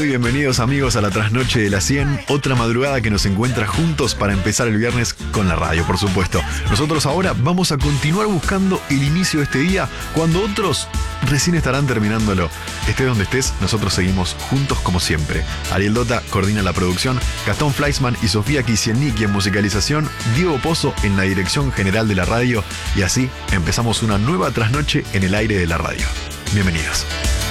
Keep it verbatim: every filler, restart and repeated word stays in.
bienvenidos amigos a la trasnoche de la cien, otra madrugada que nos encuentra juntos para empezar el viernes con la radio, por supuesto. Nosotros ahora vamos a continuar buscando el inicio de este día cuando otros recién estarán terminándolo. Estés donde estés, nosotros seguimos juntos como siempre. Ariel Dota coordina la producción, Gastón Fleischmann y Sofía Kisielnicki en musicalización, Diego Pozo en la dirección general de la radio y así empezamos una nueva trasnoche en el aire de la radio. Bienvenidos.